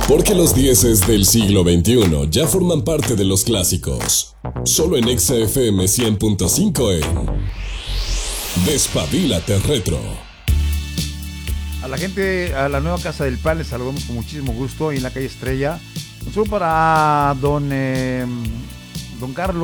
Porque los dieces del siglo XXI ya forman parte de los clásicos. Solo en Exa FM 100.5 en Despabilate Retro. A la gente, a la nueva Casa del Pan, les saludamos con muchísimo gusto y en la calle Estrella. Un saludo para don Carlos.